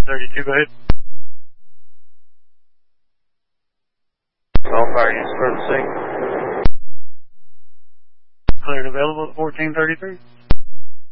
32, go ahead. All fire units, clear the scene. Cleared available at 1433.